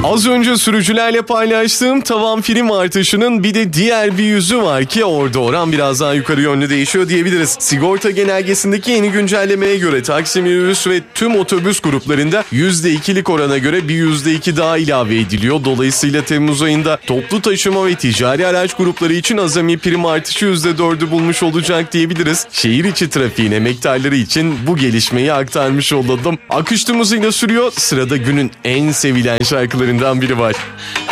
Az önce sürücülerle paylaştığım tavan prim artışının bir de diğer bir yüzü var ki orada oran biraz daha yukarı yönlü değişiyor diyebiliriz. Sigorta genelgesindeki yeni güncellemeye göre taksi, minibüs ve tüm otobüs gruplarında %2'lik orana göre bir %2 daha ilave ediliyor. Dolayısıyla Temmuz ayında toplu taşıma ve ticari araç grupları için azami prim artışı %4'ü bulmuş olacak diyebiliriz. Şehir içi trafiğin emektarları için bu gelişmeyi aktarmış olalım. Akış tüm hızıyla sürüyor. Sırada günün en sevilen şarkılarından biri var.